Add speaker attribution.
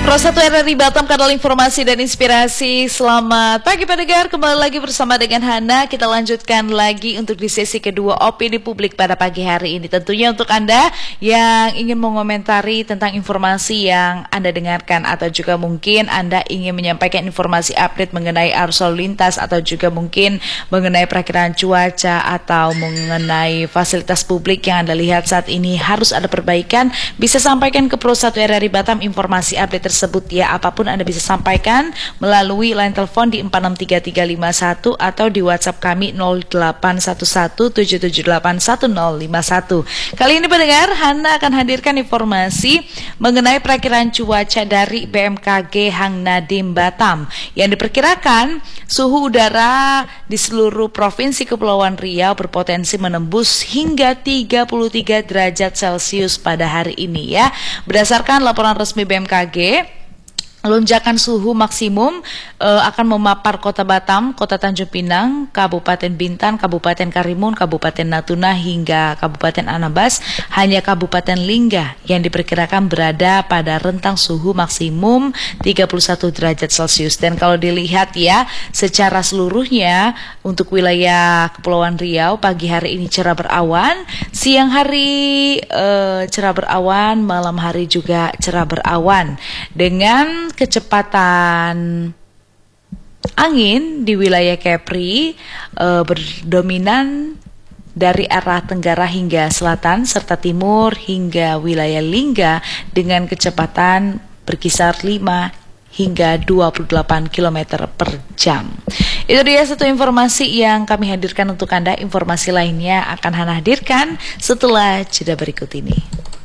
Speaker 1: Pro 1 RRI Batam, kanal informasi dan inspirasi. Selamat pagi pendengar, kembali lagi bersama dengan Hana. Kita lanjutkan lagi untuk di sesi kedua opini publik pada pagi hari ini. Tentunya untuk Anda yang ingin mengomentari tentang informasi yang Anda dengarkan, atau juga mungkin Anda ingin menyampaikan informasi update mengenai arus lalu lintas, atau juga mungkin mengenai perakiraan cuaca, atau mengenai fasilitas publik yang Anda lihat saat ini harus ada perbaikan, bisa sampaikan ke Pro 1 RRI Batam informasi update tersebut ya. Apapun Anda bisa sampaikan melalui line telepon di 463351 atau di WhatsApp kami 081177811051. Kali ini pendengar, Hana akan hadirkan informasi mengenai perakiraan cuaca dari BMKG Hang Nadiem Batam yang diperkirakan suhu udara di seluruh provinsi Kepulauan Riau berpotensi menembus hingga 33 derajat Celcius pada hari ini ya. Berdasarkan laporan resmi BMKG, lonjakan suhu maksimum akan memapar Kota Batam, Kota Tanjung Pinang, Kabupaten Bintan, Kabupaten Karimun, Kabupaten Natuna hingga Kabupaten Anambas. Hanya Kabupaten Lingga yang diperkirakan berada pada rentang suhu maksimum 31 derajat Celcius. Dan kalau dilihat ya, secara seluruhnya untuk wilayah Kepulauan Riau pagi hari ini cerah berawan, siang hari cerah berawan, malam hari juga cerah berawan dengan kecepatan angin di wilayah Kepri berdominan dari arah tenggara hingga selatan serta timur hingga wilayah Lingga dengan kecepatan berkisar 5 hingga 28 km per jam. Itu dia satu informasi yang kami hadirkan untuk Anda. Informasi lainnya akan Hana hadirkan setelah jeda berikut ini.